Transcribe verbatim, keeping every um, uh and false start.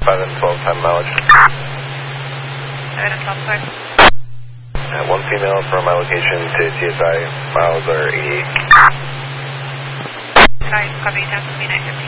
five and twelve, time mileage. seven and twelve, sorry. Uh, one female from my location to T S I, miles are eighty-eight. Sorry, copy, ten, nine fifteen.